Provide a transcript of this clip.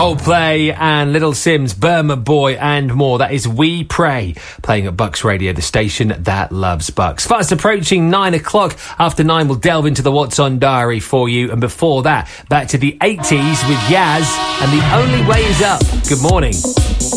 Coldplay and Little Sims, Burma Boy and more. That is We Pray, playing at Bucks Radio, the station that loves Bucks. Fast approaching 9 o'clock. After 9, we'll delve into the What's On Diary for you. And before that, back to the 80s with Yaz and The Only Way Is Up. Good morning.